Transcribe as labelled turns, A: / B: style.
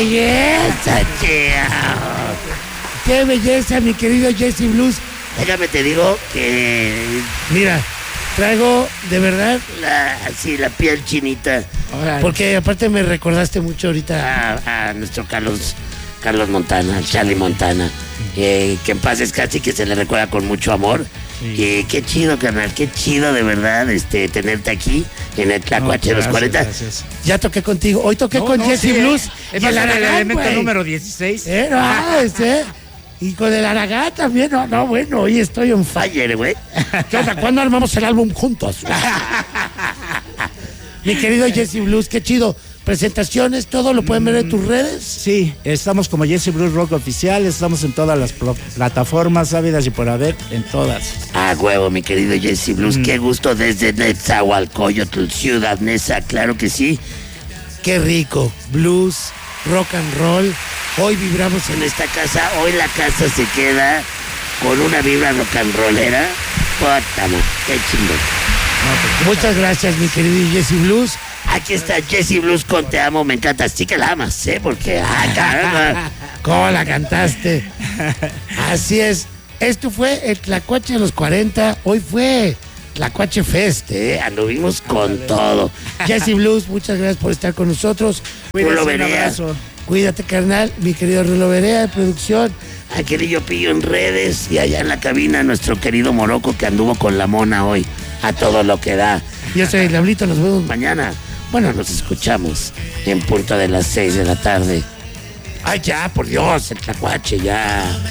A: belleza, cheo! ¡Qué belleza, mi querido Jesse Blues! Déjame te digo que... Mira, traigo de verdad la piel chinita. Órale. Porque aparte me recordaste mucho ahorita a nuestro Carlos Montana, al Charlie Montana. Que en paz descanse y que se le recuerda con mucho amor. Sí. Qué chido, carnal, qué chido de verdad tenerte aquí en el Tlacuache de los 40. Gracias. Ya toqué contigo, hoy toqué con Jesse Blues.
B: Es el elemento número 16.
A: Y con el Aragán también, bueno, hoy estoy on fire, güey. ¿Qué onda? ¿Cuándo armamos el álbum juntos? Mi querido Jesse Blues, qué chido. Presentaciones, todo lo pueden ver en tus redes.
B: Sí, estamos como Jesse Blues Rock Oficial, estamos en todas las plataformas ávidas y por haber, en todas.
A: Huevo, mi querido Jesse Blues, qué gusto desde Nezahualcóyotl, Ciudad Neza, claro que sí. Qué rico, blues, rock and roll. Hoy vibramos en esta casa, hoy la casa se queda con una vibra rock and rollera. Pótamo, qué chingón. Muchas gracias, mi querido Jesse Blues. Aquí está Jesse Blues con Te Amo, me encanta. Sí que la amas, porque, caramba, ¿cómo la cantaste? Así es. Esto fue el Tlacuache de los 40. Hoy fue Tlacuache Fest, anduvimos con todo. Jesse Blues, muchas gracias por estar con nosotros.
B: Rulo Berea.
A: Cuídate, carnal. Mi querido Rulo Berea de producción. A querido Pillo en redes. Y allá en la cabina, nuestro querido Morocco que anduvo con la mona hoy. A todo lo que da. Yo soy el Diablito, nos vemos mañana. Bueno, nos escuchamos en punto de las 6 de la tarde. Ay, ya, por Dios, el Tlacuache, ya.